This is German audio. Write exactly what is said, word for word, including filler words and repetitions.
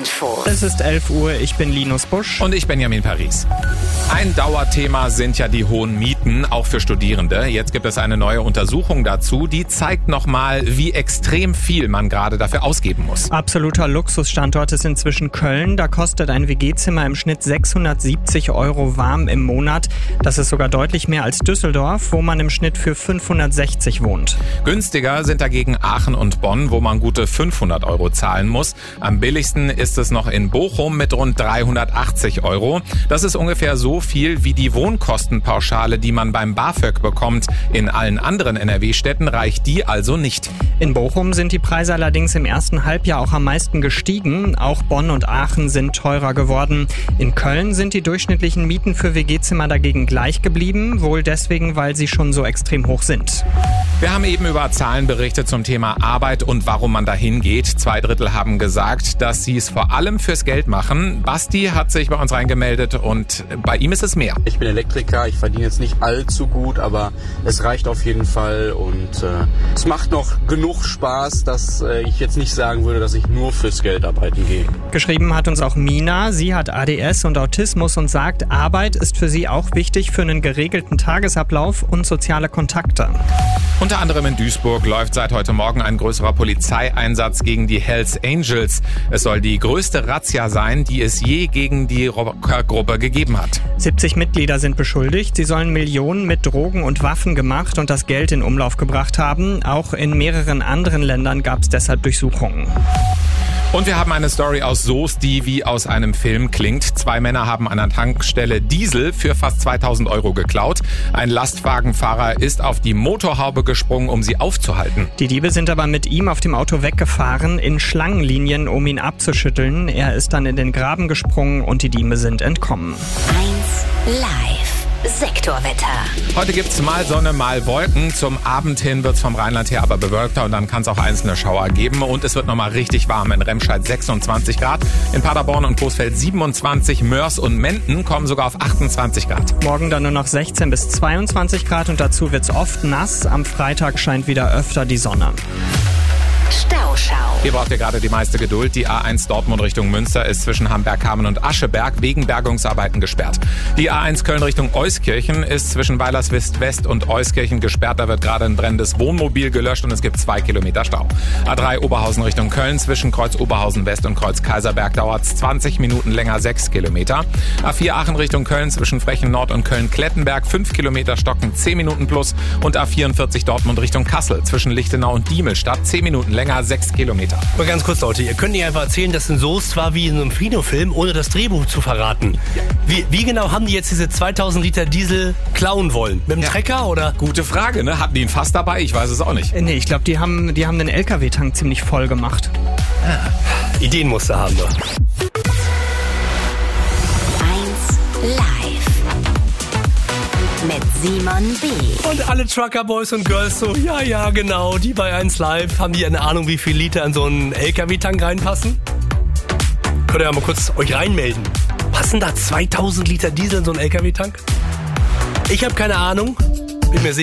Infos. Es ist elf Uhr, ich bin Linus Busch. Und ich Benjamin Paris. Ein Dauerthema sind ja die hohen Mieten, auch für Studierende. Jetzt gibt es eine neue Untersuchung dazu, die zeigt nochmal, wie extrem viel man gerade dafür ausgeben muss. Absoluter Luxusstandort ist inzwischen Köln. Da kostet ein W G-Zimmer im Schnitt sechshundertsiebzig Euro warm im Monat. Das ist sogar deutlich mehr als Düsseldorf, wo man im Schnitt für fünfhundertsechzig wohnt. Günstiger sind dagegen Aachen und Bonn, wo man gute fünfhundert Euro zahlen muss. Am billigsten ist es noch in Bochum mit rund dreihundertachtzig Euro. Das ist ungefähr so viel wie die Wohnkostenpauschale, die man beim BAföG bekommt. In allen anderen N R W-Städten reicht die also nicht. In Bochum sind die Preise allerdings im ersten Halbjahr auch am meisten gestiegen. Auch Bonn und Aachen sind teurer geworden. In Köln sind die durchschnittlichen Mieten für W G-Zimmer dagegen gleich geblieben, wohl deswegen, weil sie schon so extrem hoch sind. Wir haben eben über Zahlen berichtet zum Thema Arbeit und warum man dahin geht. Zwei Drittel haben gesagt, dass sie es vor allem fürs Geld machen. Basti hat sich bei uns reingemeldet und bei ihm ist es mehr. Ich bin Elektriker, ich verdiene jetzt nicht allzu gut, aber es reicht auf jeden Fall und äh, es macht noch genug Spaß, dass äh, ich jetzt nicht sagen würde, dass ich nur fürs Geld arbeiten gehe. Geschrieben hat uns auch Mina. Sie hat A D S und Autismus und sagt, Arbeit ist für sie auch wichtig für einen geregelten Tagesablauf und soziale Kontakte. Unter anderem in Duisburg läuft seit heute Morgen ein größerer Polizeieinsatz gegen die Hells Angels. Es soll die größte Razzia sein, die es je gegen die Rockergruppe gegeben hat. siebzig Mitglieder sind beschuldigt. Sie sollen Millionen mit Drogen und Waffen gemacht und das Geld in Umlauf gebracht haben. Auch in mehreren anderen Ländern gab es deshalb Durchsuchungen. Und wir haben eine Story aus Soest, die wie aus einem Film klingt. Zwei Männer haben an einer Tankstelle Diesel für fast zweitausend Euro geklaut. Ein Lastwagenfahrer ist auf die Motorhaube gesprungen, um sie aufzuhalten. Die Diebe sind aber mit ihm auf dem Auto weggefahren, in Schlangenlinien, um ihn abzuschütteln. Er ist dann in den Graben gesprungen und die Diebe sind entkommen. eins Live. Sektorwetter. Heute gibt's mal Sonne, mal Wolken. Zum Abend hin wird's vom Rheinland her aber bewölkter und dann kann es auch einzelne Schauer geben. Und es wird nochmal richtig warm. In Remscheid sechsundzwanzig Grad, in Paderborn und Coesfeld siebenundzwanzig, Mörs und Menden kommen sogar auf achtundzwanzig Grad. Morgen dann nur noch sechzehn bis zweiundzwanzig Grad und dazu wird's oft nass. Am Freitag scheint wieder öfter die Sonne. Stauschau. Hier braucht ihr gerade die meiste Geduld. Die A eins Dortmund Richtung Münster ist zwischen Hamberg-Hameln und Ascheberg wegen Bergungsarbeiten gesperrt. Die A eins Köln Richtung Euskirchen ist zwischen Weilerswist West und Euskirchen gesperrt. Da wird gerade ein brennendes Wohnmobil gelöscht und es gibt zwei Kilometer Stau. A drei Oberhausen Richtung Köln zwischen Kreuz Oberhausen West und Kreuz Kaiserberg dauert es zwanzig Minuten länger, sechs Kilometer. A vier Aachen Richtung Köln zwischen Frechen Nord und Köln-Klettenberg fünf Kilometer stocken, zehn Minuten plus. Und A vierundvierzig Dortmund Richtung Kassel zwischen Lichtenau und Diemelstadt zehn Minuten länger, sechs Kilometer. Mal ganz kurz, Leute, ihr könnt nicht einfach erzählen, dass in Soest war wie in einem Kinofilm, ohne das Drehbuch zu verraten. Wie, wie genau haben die jetzt diese zweitausend Liter Diesel klauen wollen? Mit dem Ja. Trecker oder? Gute Frage, ne? Hatten die ein Fass dabei? Ich weiß es auch nicht. Äh, Nee, ich glaube, die haben, die haben den L K W-Tank ziemlich voll gemacht. Ideen musst du haben, ne? eins Live. Mit Simon B. Und alle Trucker-Boys und Girls so, ja, ja, genau, die bei eins Live, haben die eine Ahnung, wie viel Liter in so einen L K W-Tank reinpassen? Könnt ihr ja mal kurz euch reinmelden. Passen da zweitausend Liter Diesel in so einen L K W-Tank? Ich habe keine Ahnung, bin mir sicher.